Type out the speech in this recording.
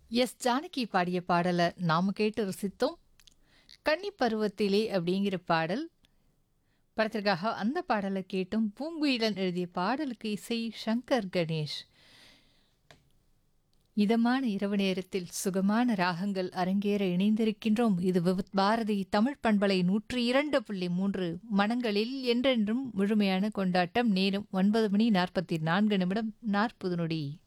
S. Janaki பாடிய பாடல நாம கேட்டு ரசித்தோம். கன்னி பருவத்திலே அப்படிங்கிற பாடல் படத்திற்காக அந்த பாடலை கேட்டும். பூங்குயிலன் எழுதிய பாடலுக்கு இசை சங்கர் கணேஷ். இதமான இரவு நேரத்தில் சுகமான ராகங்கள் அரங்கேற இணைந்திருக்கின்றோம். இது விவித் பாரதி தமிழ் பண்பலை 102.3 மனங்களில் என்றென்றும் முழுமையான கொண்டாட்டம். நேரம் 9 மணி 44 நிமிடம் 40 நொடி.